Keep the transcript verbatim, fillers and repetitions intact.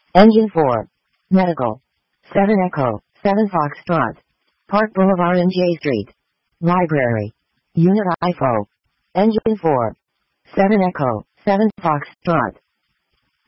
Engine four. Medical. seven Echo, seven Foxtrot. Park Boulevard and J Street. Library. Unit I F O. Engine four. seven Echo, seven Foxtrot.